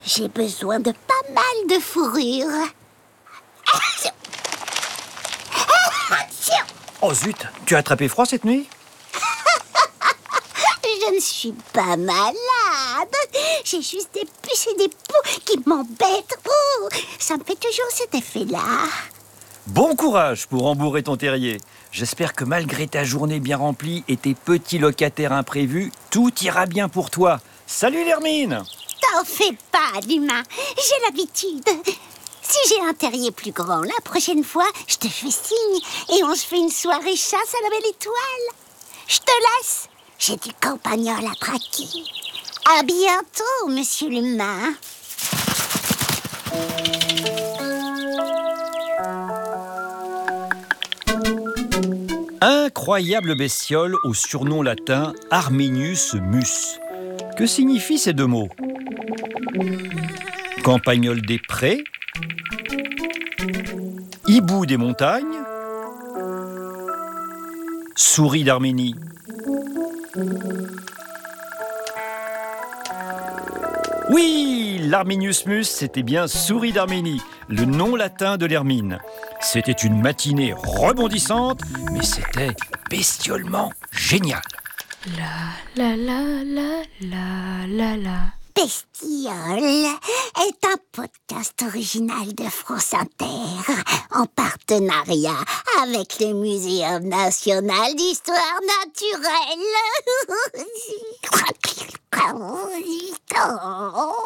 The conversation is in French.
J'ai besoin de pas mal de fourrure. Oh zut, tu as attrapé froid cette nuit? Je ne suis pas malade. J'ai juste des puces et des poux qui m'embêtent. Oh, ça me fait toujours cet effet-là. Bon courage pour rembourrer ton terrier. J'espère que malgré ta journée bien remplie et tes petits locataires imprévus, tout ira bien pour toi. Salut l'Hermine! T'en fais pas, l'humain. J'ai l'habitude. Si j'ai un terrier plus grand, la prochaine fois, je te fais signe et on se fait une soirée chasse à la belle étoile. Je te laisse. J'ai du campagnol à traquer. À bientôt, monsieur l'humain. Incroyable bestiole au surnom latin Arminius mus. Que signifient ces deux mots? Campagnol des prés? Hibou des montagnes? Souris d'Arménie? Oui, l'Arminius mus, c'était bien souris d'Arménie, le nom latin de l'hermine. C'était une matinée rebondissante, mais c'était bestiolement génial. La la la la la la la. Bestiole est un podcast original de France Inter en partenariat avec le Muséum national d'histoire naturelle.